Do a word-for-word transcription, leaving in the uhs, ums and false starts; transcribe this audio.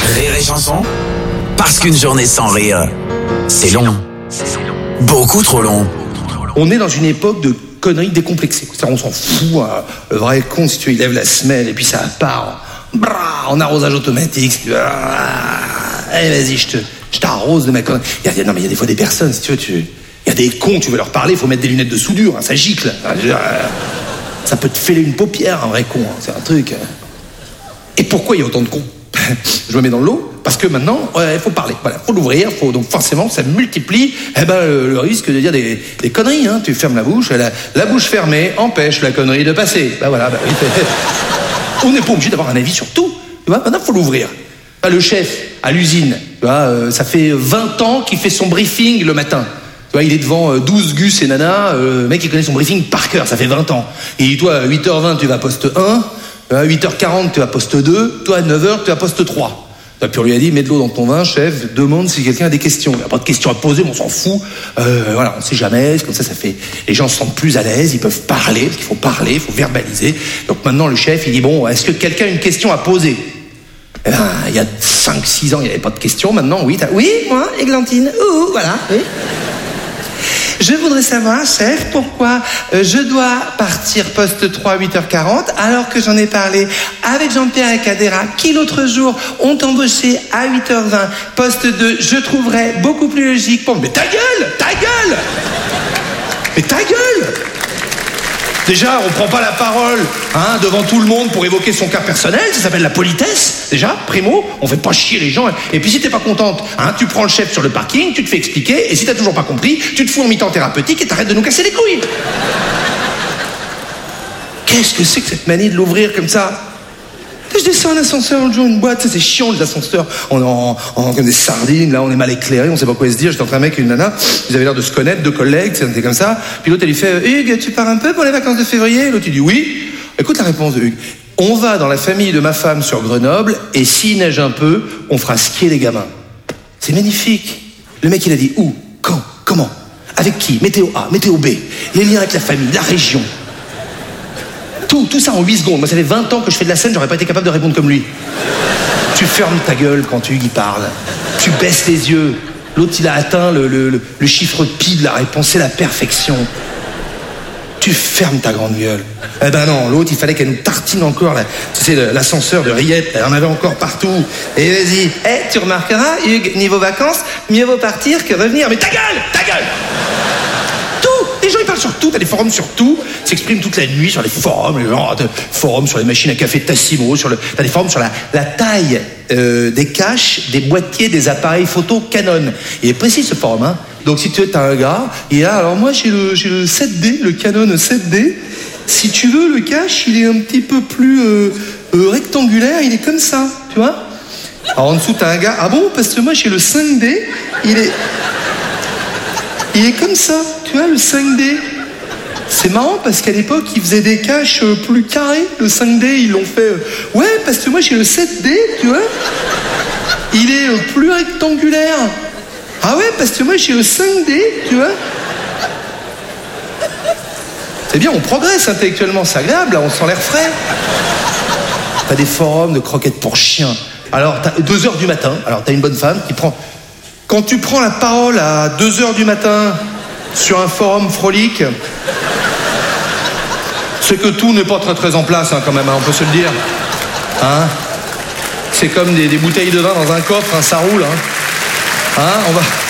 Rire et chanson, parce qu'une journée sans rire, c'est long. Beaucoup trop long. On est dans une époque de conneries décomplexées. C'est-à-dire, on s'en fout. Hein. Le vrai con, si tu veux, il lève la semelle et puis ça part en, brrr, en arrosage automatique. Si tu veux, allez, vas-y, je te, je t'arrose de ma connerie. Il y a, non, mais il y a des fois des personnes, si tu veux, tu, il y a des cons, tu veux leur parler, il faut mettre des lunettes de soudure, hein, ça gicle. Ça peut te fêler une paupière, un vrai con. Hein, c'est un truc. Et pourquoi il y a autant de cons? Je me mets dans le lot parce que maintenant il ouais, faut parler, voilà, faut l'ouvrir, faut donc forcément ça multiplie eh ben, le, le risque de dire des, des conneries, hein. Tu fermes la bouche, la, la bouche fermée empêche la connerie de passer. Ben voilà, ben, oui. On n'est pas obligé d'avoir un avis sur tout, tu vois. Maintenant faut l'ouvrir. Ben, le chef à l'usine, tu vois, euh, ça fait vingt ans qu'il fait son briefing le matin. Tu vois, il est devant euh, douze gus et nanas, euh, le mec il connaît son briefing par cœur, ça fait vingt ans. Il dit toi à huit heures vingt tu vas poste un, à huit heures quarante, tu as poste deux. Toi, à neuf heures, tu as poste trois. Puis on lui a dit, mets de l'eau dans ton vin, chef, demande si quelqu'un a des questions. Il n'y a pas de questions à poser, mais on s'en fout. Euh, voilà, on ne sait jamais. Comme ça, ça fait... Les gens se sentent plus à l'aise, ils peuvent parler, parce qu'il faut parler, il faut verbaliser. Donc maintenant, le chef, il dit, bon, est-ce que quelqu'un a une question à poser? Eh ben, il y a cinq six ans, il n'y avait pas de questions. Maintenant, oui, t'as... Oui, moi, Églantine. Ouh, voilà, oui. Je voudrais savoir, chef, pourquoi euh, je dois partir poste trois à huit heures quarante alors que j'en ai parlé avec Jean-Pierre et Cadera qui l'autre jour ont embauché à huit heures vingt poste deux. Je trouverais beaucoup plus logique pour... Mais ta gueule, ta gueule Mais ta gueule Déjà, on prend pas la parole hein, devant tout le monde pour évoquer son cas personnel, ça s'appelle la politesse. Déjà, primo, on fait pas chier les gens. Et puis si t'es pas contente, hein, tu prends le chef sur le parking, tu te fais expliquer, et si t'as toujours pas compris, tu te fous en mi-temps thérapeutique et t'arrêtes de nous casser les couilles. Qu'est-ce que c'est que cette manie de l'ouvrir comme ça? Je descends en ascenseur un jour, une boîte, ça c'est chiant les ascenseurs, on est en, en, comme des sardines, là on est mal éclairé, on sait pas quoi se dire, j'étais entre un mec et une nana, ils avaient l'air de se connaître, deux collègues, c'était comme ça, puis l'autre elle lui fait, Hugues, tu pars un peu pour les vacances de février? L'autre il dit oui. Écoute la réponse de Hugues, on va dans la famille de ma femme sur Grenoble, et s'il neige un peu, on fera skier les gamins. C'est magnifique. Le mec il a dit où, quand, comment, avec qui, météo A, météo B, les liens avec la famille, la région. Tout, tout ça en huit secondes. Moi, ça fait vingt ans que je fais de la scène, j'aurais pas été capable de répondre comme lui. Tu fermes ta gueule quand Hugues y parle. Tu baisses les yeux. L'autre, il a atteint le, le, le, le chiffre pi de la réponse, c'est la perfection. Tu fermes ta grande gueule. Eh ben non, l'autre, il fallait qu'elle nous tartine encore, là. Tu sais, l'ascenseur de rillettes, elle en avait encore partout. Et vas-y, eh, tu remarqueras, Hugues, niveau vacances, mieux vaut partir que revenir. Mais ta gueule, ta gueule! Les gens ils parlent sur tout, t'as des forums sur tout, s'expriment toute la nuit sur les forums, les gens, t'as des forums sur les machines à café Tassimo, sur le, t'as des forums sur la, la taille euh, des caches, des boîtiers, des appareils photo Canon. Il est précis ce forum, hein. Donc si tu veux, t'as un gars, et là, alors moi j'ai le, j'ai le sept D, le Canon sept D. Si tu veux, le cache, il est un petit peu plus euh, euh, rectangulaire, il est comme ça, tu vois. Alors en dessous t'as un gars, ah bon, parce que moi j'ai le cinq D, il est... Il est comme ça, tu vois, le cinq D. C'est marrant parce qu'à l'époque, ils faisaient des caches plus carrés. Le cinq D, ils l'ont fait... Ouais, parce que moi, j'ai le sept D, tu vois. Il est plus rectangulaire. Ah ouais, parce que moi, j'ai le cinq D, tu vois. C'est bien, on progresse intellectuellement, c'est agréable, là, on sent l'air frais. T'as des forums de croquettes pour chiens. Alors, t'as deux heures du matin, alors t'as une bonne femme qui prend... Quand tu prends la parole à deux heures du matin sur un forum frolique, c'est que tout n'est pas très très en place hein, quand même, hein, on peut se le dire. Hein, c'est comme des, des bouteilles de vin dans un coffre, hein, ça roule. Hein, hein on va...